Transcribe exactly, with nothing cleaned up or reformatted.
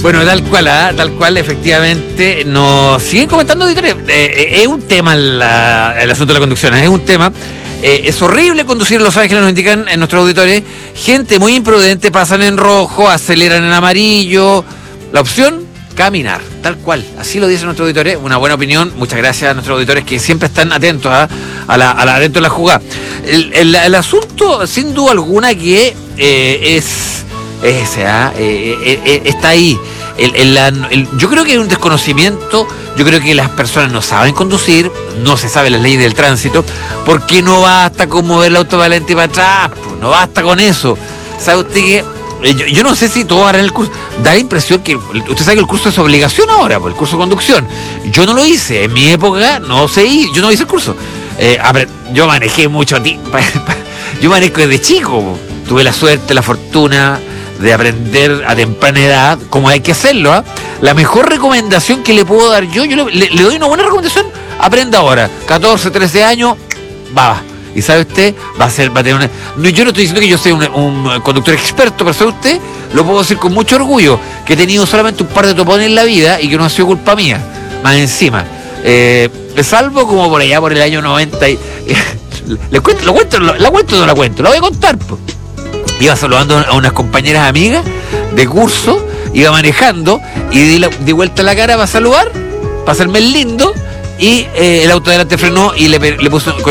Bueno, tal cual, ¿eh? tal cual, efectivamente, nos siguen comentando auditores. Eh, es un tema la, el asunto de la conducción, es un tema. Eh, es horrible conducir en Los Ángeles, nos indican en nuestros auditores. Gente muy imprudente, pasan en rojo, aceleran en amarillo. La opción, caminar, tal cual. Así lo dicen nuestros auditores. Una buena opinión. Muchas gracias a nuestros auditores que siempre están atentos ¿eh? a la, a la, atentos a la jugada. El, el, el asunto, sin duda alguna, que eh, es... Ese, ¿eh? Eh, eh, está ahí. El, el, el, yo creo que hay un desconocimiento. Yo creo que las personas no saben conducir, no se sabe las leyes del tránsito, porque no basta con mover el auto para adelante y para atrás, pues, no basta con eso. ¿Sabe usted que eh, yo, yo no sé si todos harán el curso? Da la impresión que usted sabe que el curso es obligación ahora, pues, el curso de conducción. Yo no lo hice, en mi época no sé, yo no hice el curso. Eh, a ver, yo manejé mucho a ti, yo manejo desde chico, tuve la suerte, la fortuna de aprender a temprana edad como hay que hacerlo. ¿eh? La mejor recomendación que le puedo dar yo, yo le, le doy una buena recomendación, aprenda ahora, catorce, trece años, va, y sabe usted, va a ser, va a tener una... No, yo no estoy diciendo que yo sea un, un conductor experto, pero sabe usted, lo puedo decir con mucho orgullo, que he tenido solamente un par de topones en la vida y que no ha sido culpa mía, más encima. Eh, salvo como por allá por el año noventa y... ¿Le cuento, lo cuento, lo, ¿La cuento o no la cuento? La voy a contar, pues. Iba saludando a unas compañeras amigas de curso, iba manejando y di, la, di vuelta la cara para saludar, para hacerme el lindo, y eh, el auto delante frenó y le, le puso